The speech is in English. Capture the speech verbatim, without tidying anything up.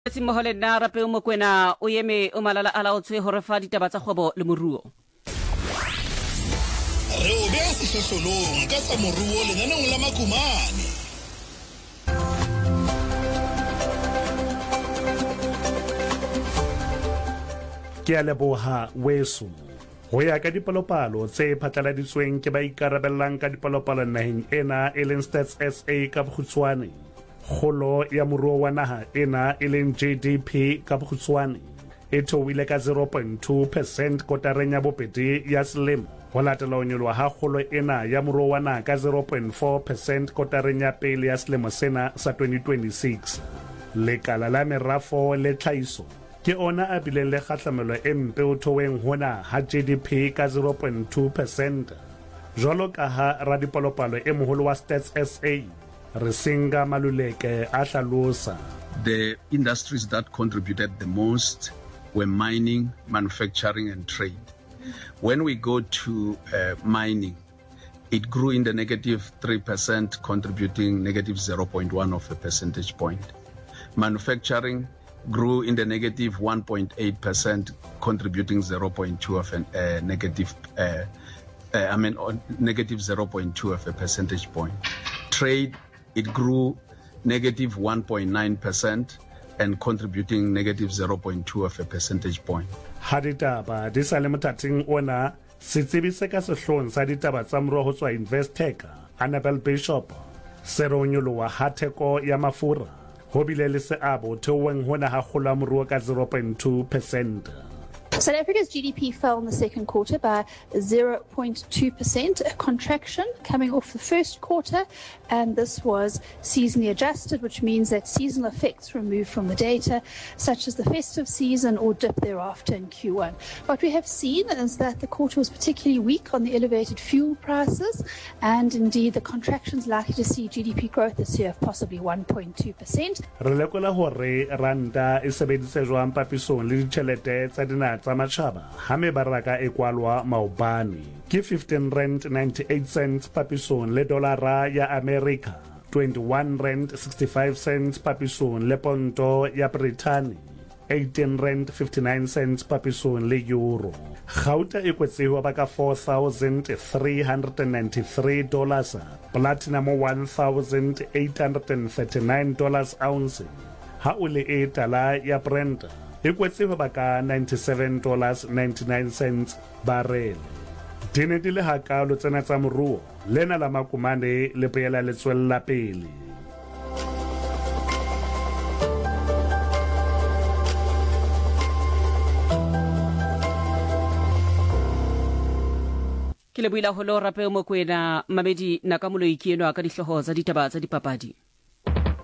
Simmohole nna Rape Mokoena o eme o malala a laotswe ho re fa ditaba tsa kgwebo le moruo. Re o bea sehlohlolong ka tsa moruo lenaneng la Makumane. Ke a leboha weso. Ho ya ka dipalopalo tse phatlaladitsweng ke ba ikarabellang ka dipalopalo naheng ena e leng Stats S A ka bokgutshwane. Kgolo ya moruo wa naha ena e leng G D P ka bokgutshwane e theohile ka zero point two percent kotareng ya bobedi ya selemo ho latela ho nyoloha ha kgolo ena ya moruo wa naha ka zero point four percent kotareng ya pele ya selemo sena sa twenty twenty-six. Lekala la merafo le tlhahiso ke ona a bileng le kgahlamelo e mpe ho theoweng hona ha G D P ka zero point two percent. Jwalo ka ha radipalopalo e moholo wa Stats S A Resinga Maluleke a hlalosa. The industries that contributed the most were mining, manufacturing and trade. When we go to uh, mining, it grew in the negative three percent, contributing negative zero point one of a percentage point. Manufacturing grew in the negative one point eight percent, contributing zero point two of a uh, negative, uh, uh, I mean, uh, negative zero point two of a percentage point. Trade, it grew negative one point nine percent and contributing negative zero point two of a percentage point. Haditaba di sa le mothating ona setsebi se ka sehlong sa ditaba tsa moruo ho tswa Investec Annabel Bishop seronyoloha ha theko ya mafura ho bile le seabo theoweng hona ha kgolo ya moruo ka zero point two percent. South Africa's G D P fell in the second quarter by zero point two percent, a contraction coming off the first quarter, and this was seasonally adjusted, which means that seasonal effects removed from the data, such as the festive season or dip thereafter in Q one. What we have seen is that the quarter was particularly weak on the elevated fuel prices, and indeed the contraction is likely to see G D P growth this year of possibly one point two percent. Re lekola hore ranta e sebedise jwang papisong le ditjhelete tsa dinaha tsa matjhaba ha mebaraka e kwalwa maobane ke fifteen rand ninety-eight cents papisong le dolara ya America, twenty-one rand sixty-five cents papisong le ponto ya Britain, eighteen rand fifty-nine cents papisong le euro. Gauta e kwetseho ba ka four thousand three hundred ninety-three dollars, platinum one thousand eight hundred thirty-nine dollars ounce, ha o le e tala ya Brent e kwetseho ba ka ninety-seven dollars ninety-nine cents barrel. Dine di le hakalo tsena tsa moruo lena la Makumane le boela le tswella pele. Ke le buila ho lo Rape Mokoena mamedi nakamolo ikienwa ka dihloho tsa ditaba tsa dipapadi.